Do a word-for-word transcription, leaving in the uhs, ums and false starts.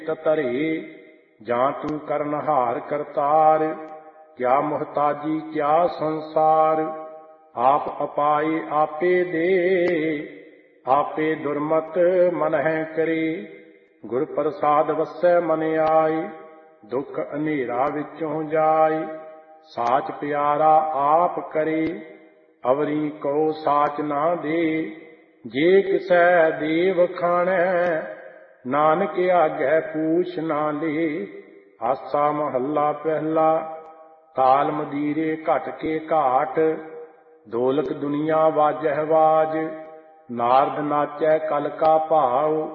ਤਰੇ ਜਾਂ ਤੂੰ ਕਰਨਹਾਰ ਕਰਤਾਰ। ਕਿਆ ਮੁਹਤਾਜੀ ਕਿਆ ਸੰਸਾਰ, ਆਪ ਅਪਾਏ ਆਪੇ ਦੇ। ਆਪੇ ਦੁਰਮਤ ਮਨਹਿ ਕਰੇ, ਗੁਰ ਪ੍ਰਸਾਦ ਵਸੈ ਮਨ ਆਏ। ਦੁੱਖ ਹਨੇਰਾ ਵਿੱਚੋਂ ਜਾਏ, ਸਾਚ ਪਿਆਰਾ ਆਪ ਕਰੇ। ਅਵਰੀ ਕੋ ਸਾਚ ਨਾ ਦੇ, ਜੇ ਕਿਸੈ ਦੇਵ ਖਾਣੈ। ਨਾਨਕ ਆਗੈ ਪੂਛ ਨਾ ਲੇ, ਆਸਾ ਮਹੱਲਾ ਪਹਿਲਾ। ਤਾਲ ਮਦੀਰੇ ਘਟ ਕੇ ਘਾਟ, ਢੋਲਕ ਦੁਨੀਆ ਵਾਜਹਿ ਵਾਜ। ਨਾਰਦ ਨਾਚੈ ਕਲ ਕਾ ਭਾਉ,